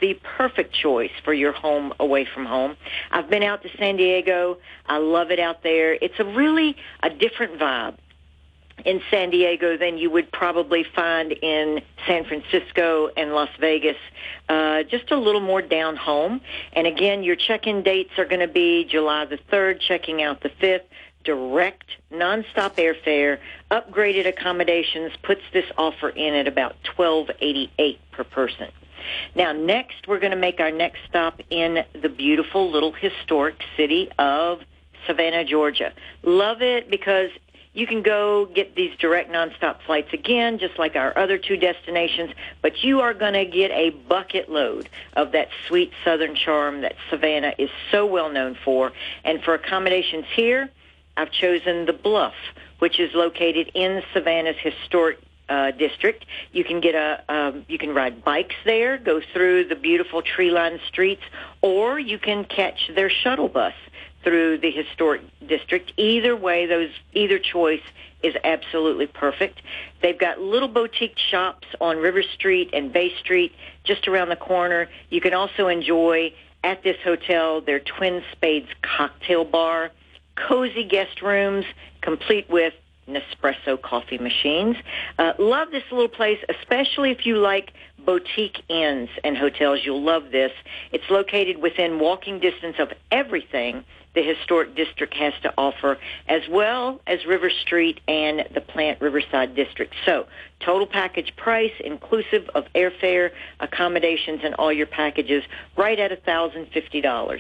the perfect choice for your home away from home. I've been out to San Diego. I love it out there. It's a different vibe in San Diego than you would probably find in San Francisco and Las Vegas, just a little more down home. And again, your check-in dates are going to be July the 3rd, checking out the 5th. Direct, nonstop airfare, upgraded accommodations puts this offer in at about $1,288 per person. Now, next, we're going to make our next stop in the beautiful little historic city of Savannah, Georgia. Love it because you can go get these direct nonstop flights again, just like our other two destinations, but you are going to get a bucket load of that sweet southern charm that Savannah is so well known for. And for accommodations here, I've chosen the Bluff, which is located in Savannah's historic district. You can get you can ride bikes there, go through the beautiful tree-lined streets, or you can catch their shuttle bus through the historic district. Either way, either choice is absolutely perfect. They've got little boutique shops on River Street and Bay Street just around the corner. You can also enjoy at this hotel their Twin Spades cocktail bar, cozy guest rooms, complete with Nespresso coffee machines. Love this little place, especially if you like boutique inns and hotels. You'll love this. It's located within walking distance of everything the historic district has to offer, as well as River Street and the Plant Riverside District. So, total package price, inclusive of airfare, accommodations, and all your packages, right at $1,050.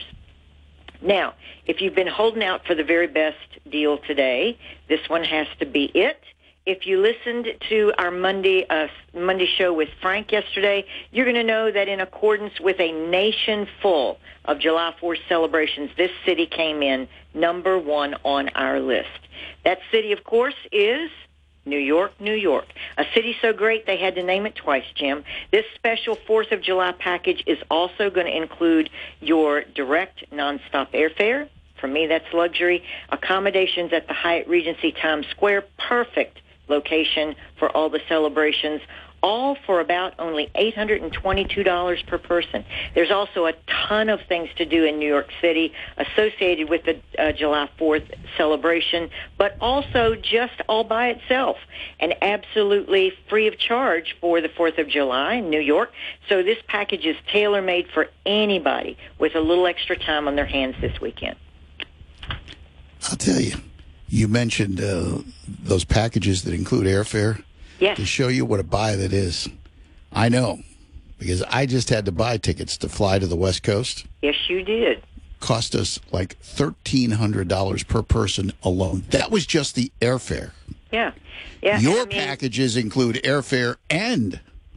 Now, if you've been holding out for the very best deal today, this one has to be it. If you listened to our Monday show with Frank yesterday, you're going to know that in accordance with a nation full of July 4th celebrations, this city came in number one on our list. That city, of course, is New York, New York. A city so great they had to name it twice, Jim. This special 4th of July package is also going to include your direct nonstop airfare. For me, that's luxury. Accommodations at the Hyatt Regency Times Square, perfect location for all the celebrations, all for about only $822 per person. There's also a ton of things to do in New York City associated with the July 4th celebration, but also just all by itself and absolutely free of charge for the 4th of July in New York. So this package is tailor-made for anybody with a little extra time on their hands this weekend. I'll tell you, you mentioned those packages that include airfare. Yes. To show you what a buy that is. I know, because I just had to buy tickets to fly to the West Coast. Yes, you did. Cost us like $1,300 per person alone. That was just the airfare. Yeah. Yeah. Your packages include airfare and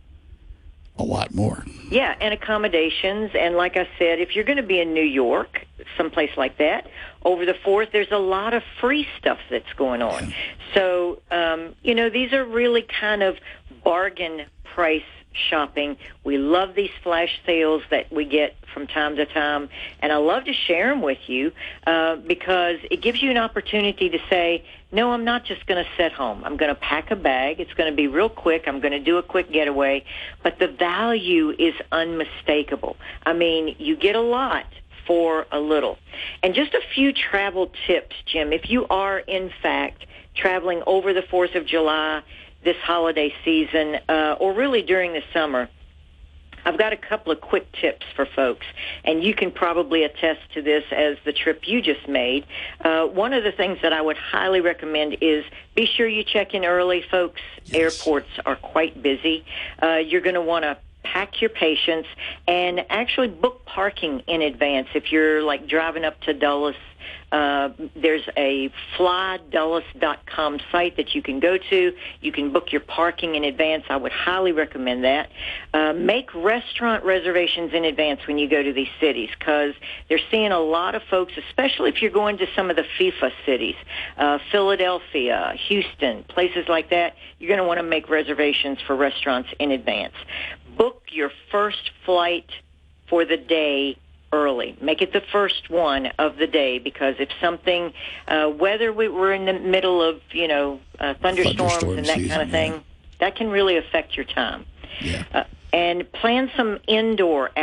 a lot more. Yeah, and accommodations. And like I said, if you're going to be in New York, someplace like that, over the 4th, there's a lot of free stuff that's going on. Yeah. So, these are really kind of bargain price shopping. We love these flash sales that we get from time to time, and I love to share them with you because it gives you an opportunity to say, no, I'm not just going to sit home. I'm going to pack a bag. It's going to be real quick. I'm going to do a quick getaway, but the value is unmistakable. I mean, you get a lot for a little. And just a few travel tips, Jim. If you are, in fact, traveling over the 4th of July this holiday season, or really during the summer, I've got a couple of quick tips for folks, and you can probably attest to this as the trip you just made. One of the things that I would highly recommend is be sure you check in early, folks. Yes. Airports are quite busy. You're going to want to pack your patience and actually book parking in advance. If you're like driving up to Dulles, there's a flydulles.com site that you can go to. You can book your parking in advance. I would highly recommend that. Make restaurant reservations in advance when you go to these cities because they're seeing a lot of folks, especially if you're going to some of the FIFA cities, Philadelphia, Houston, places like that. You're going to want to make reservations for restaurants in advance. Book your first flight for the day early. Make it the first one of the day because if something, whether we're in the middle of, thunderstorms and that kind of thing, that can really affect your time. Yeah. And plan some indoor